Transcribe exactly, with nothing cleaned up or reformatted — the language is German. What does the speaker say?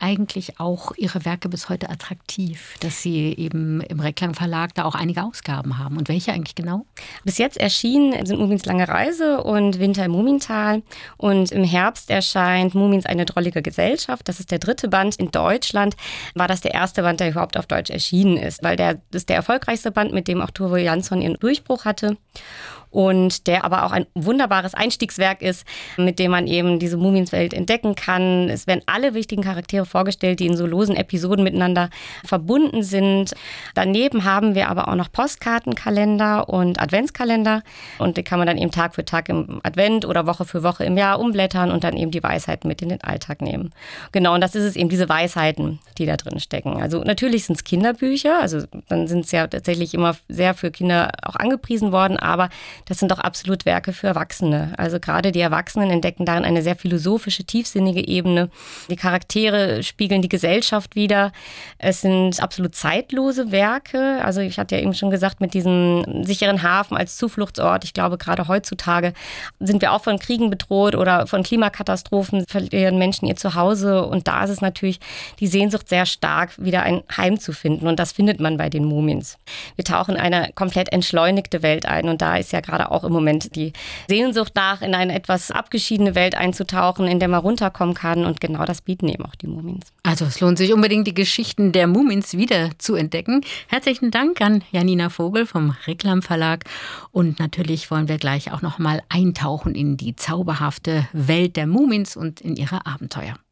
eigentlich auch Ihre Werke bis heute attraktiv, dass Sie eben im Reklam Verlag da auch einige Ausgaben haben? Und welche eigentlich genau? Bis jetzt erschienen sind Mumins lange Reise und Winter im Mumintal. Und im Herbst erscheint Mumins eine drollige Gesellschaft. Das ist der dritte Band. In Deutschland war das der erste Band, der überhaupt auf Deutsch erschienen ist, weil der das ist der erfolgreichste Band, mit dem auch Tove Jansson ihren Durchbruch hatte. Und der aber auch ein wunderbares Einstiegswerk ist, mit dem man eben diese Muminswelt entdecken kann. Es werden alle wichtigen Charaktere vorgestellt, die in so losen Episoden miteinander verbunden sind. Daneben haben wir aber auch noch Postkartenkalender und Adventskalender. Und die kann man dann eben Tag für Tag im Advent oder Woche für Woche im Jahr umblättern und dann eben die Weisheiten mit in den Alltag nehmen. Genau, und das ist es eben, diese Weisheiten, die da drin stecken. Also natürlich sind es Kinderbücher, also dann sind es ja tatsächlich immer sehr für Kinder auch angepriesen worden, aber das sind doch absolut Werke für Erwachsene. Also gerade die Erwachsenen entdecken darin eine sehr philosophische, tiefsinnige Ebene. Die Charaktere spiegeln die Gesellschaft wider. Es sind absolut zeitlose Werke. Also ich hatte ja eben schon gesagt, mit diesem sicheren Hafen als Zufluchtsort. Ich glaube, gerade heutzutage sind wir auch von Kriegen bedroht oder von Klimakatastrophen, verlieren Menschen ihr Zuhause. Und da ist es natürlich die Sehnsucht sehr stark, wieder ein Heim zu finden. Und das findet man bei den Mumins. Wir tauchen in eine komplett entschleunigte Welt ein. Und da ist ja gerade auch im Moment die Sehnsucht nach, in eine etwas abgeschiedene Welt einzutauchen, in der man runterkommen kann. Und genau das bieten eben auch die Mumins. Also es lohnt sich unbedingt, die Geschichten der Mumins wieder zu entdecken. Herzlichen Dank an Janina Vogel vom Reklam Verlag. Und natürlich wollen wir gleich auch noch mal eintauchen in die zauberhafte Welt der Mumins und in ihre Abenteuer.